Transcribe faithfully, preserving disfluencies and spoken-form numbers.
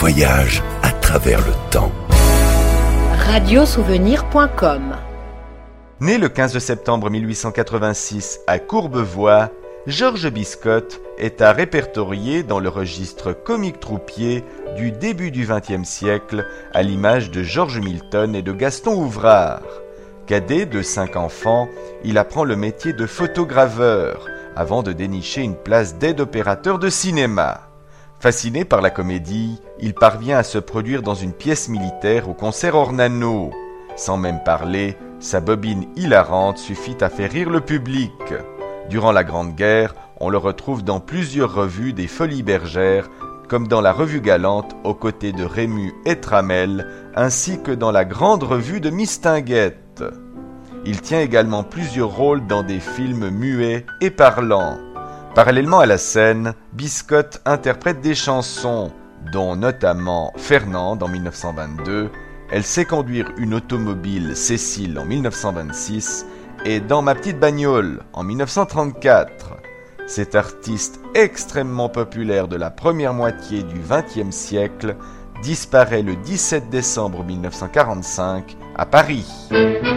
voyage à travers le temps. radiosouvenir point com. Né le quinze septembre mille huit cent quatre-vingt-six à Courbevoie, Georges Biscotte est à répertorier dans le registre comique troupier du début du vingtième siècle, à l'image de Georges Milton et de Gaston Ouvrard. Cadet de cinq enfants, il apprend le métier de photograveur avant de dénicher une place d'aide-opérateur de cinéma. Fasciné par la comédie, il parvient à se produire dans une pièce militaire au concert Ornano. Sans même parler, sa bobine hilarante suffit à faire rire le public. Durant la Grande Guerre, on le retrouve dans plusieurs revues des Folies Bergères, comme dans la Revue Galante aux côtés de Rému et Tramel, ainsi que dans la Grande Revue de Mistinguett. Il tient également plusieurs rôles dans des films muets et parlants. Parallèlement à la scène, Biscotte interprète des chansons, dont notamment Fernande en mille neuf cent vingt-deux, Elle sait conduire une automobile Cécile en mille neuf cent vingt-six et Dans ma petite bagnole en mille neuf cent trente-quatre. Cet artiste extrêmement populaire de la première moitié du vingtième siècle disparaît le dix-sept décembre mille neuf cent quarante-cinq à Paris.